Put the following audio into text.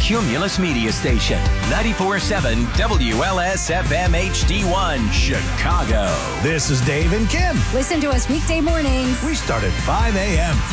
Cumulus Media Station. 94.7 WLS-FM HD1 Chicago. This is Dave and Kim. Listen to us weekday mornings. We start at 5 a.m.